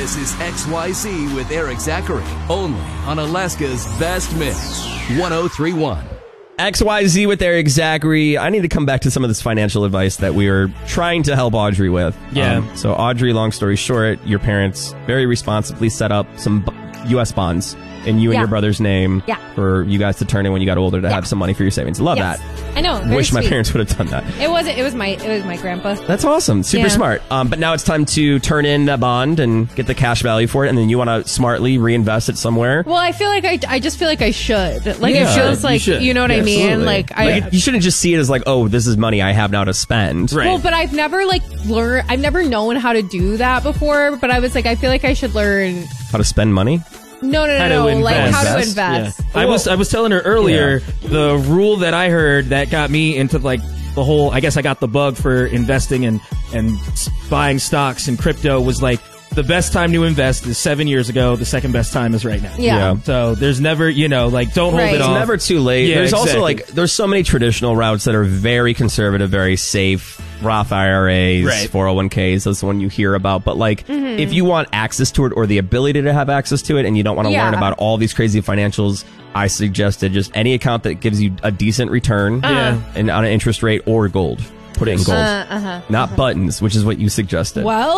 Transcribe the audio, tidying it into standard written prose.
This is XYZ with Eric Zachary, only on Alaska's Best Mix, 1031. XYZ with Eric Zachary. I need to come back to some of this financial advice that we are trying to help Audrey with. Yeah. So Audrey, long story short, your parents very responsibly set up some U.S. bonds in you and your brother's name for you guys to turn in when you got older to have some money for your savings. Love that. I know. Very Wish my sweet. parents would have done that. It was my grandpa. That's awesome. Super smart. But now it's time to turn in that bond and get the cash value for it, and then you want to smartly reinvest it somewhere. Well, I feel like I just feel like I should. Like Yeah. it feels like you know what I mean. Absolutely. Like you shouldn't just see it as like, oh, this is money I have now to spend. Right. Well, but I've never I've never known how to do that before. But I was like, I feel like I should learn How to spend money? No, like how to invest. Yeah. I was telling her earlier the rule that I heard that got me into like the whole. I guess I got the bug for investing and buying stocks and crypto was like the best time to invest is 7 years ago. The second best time is right now. Yeah. So there's never don't hold it It's off. never too late. Yeah, There's also exactly. there's so many traditional routes that are very conservative, very safe. Roth IRAs, Right. 401ks, that's the one you hear about. But if you want access to it or the ability to have access to it and you don't want to learn about all these crazy financials, I suggested just any account that gives you a decent return and on an interest rate or gold. Put it in gold. Not buttons, which is what you suggested. Well,